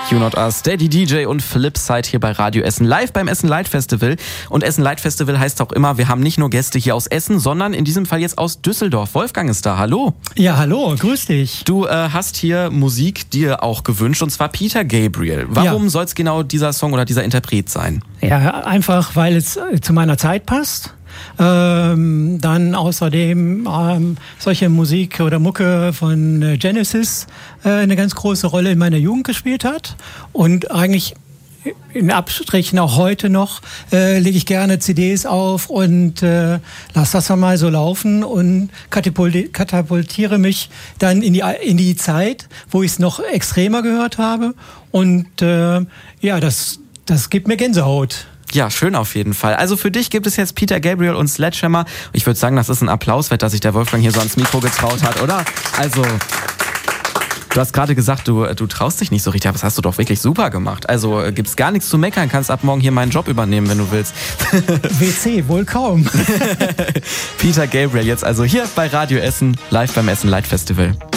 You Not Us, Daddy DJ und Flipside hier bei Radio Essen, live beim Essen Light Festival. Und Essen Light Festival heißt auch immer, wir haben nicht nur Gäste hier aus Essen, sondern in diesem Fall jetzt aus Düsseldorf. Wolfgang ist da, hallo. Ja, hallo, grüß dich. Du hast hier Musik dir auch gewünscht, und zwar Peter Gabriel. Warum soll es genau dieser Song oder dieser Interpret sein? Ja, einfach, weil es zu meiner Zeit passt. Dann außerdem solche Musik oder Mucke von Genesis eine ganz große Rolle in meiner Jugend gespielt hat. Und eigentlich in Abstrichen auch heute noch lege ich gerne CDs auf und lasse das dann mal so laufen und katapultiere mich dann in die Zeit, wo ich es noch extremer gehört habe. Und das gibt mir Gänsehaut. Ja, schön auf jeden Fall. Also für dich gibt es jetzt Peter Gabriel und Sledgehammer. Ich würde sagen, das ist ein Applaus wert, dass sich der Wolfgang hier so ans Mikro getraut hat, oder? Also, du hast gerade gesagt, du traust dich nicht so richtig, aber das hast du doch wirklich super gemacht. Also gibt's gar nichts zu meckern, kannst ab morgen hier meinen Job übernehmen, wenn du willst. WC, wohl kaum. Peter Gabriel jetzt also hier bei Radio Essen, live beim Essen Light Festival.